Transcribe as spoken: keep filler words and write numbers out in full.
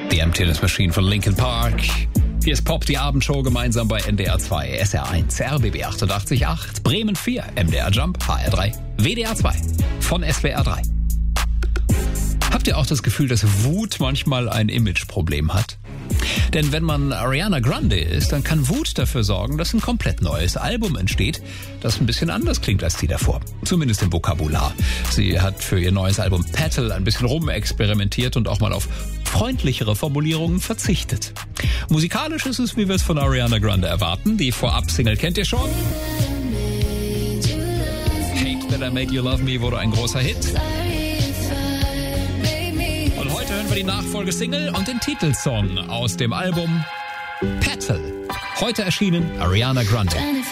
The Emptiness Machine von Linkin Park. Hier ist Pop, die Abendshow, gemeinsam bei N D R zwei, S R eins, R B B achtundachtzig Komma acht, Bremen vier, M D R Jump, H R drei, W D R zwei von S W R drei. Habt ihr auch das Gefühl, dass Wut manchmal ein Imageproblem hat? Denn wenn man Ariana Grande ist, dann kann Wut dafür sorgen, dass ein komplett neues Album entsteht, das ein bisschen anders klingt als die davor. Zumindest im Vokabular. Sie hat für ihr neues Album Petal ein bisschen rumexperimentiert und auch mal auf freundlichere Formulierungen verzichtet. Musikalisch ist es, wie wir es von Ariana Grande erwarten. Die Vorab-Single kennt ihr schon. Hate That I Made You Love Me wurde ein großer Hit. Und heute hören wir die Nachfolgesingle und den Titelsong aus dem Album Petal. Heute erschienen Ariana Grande.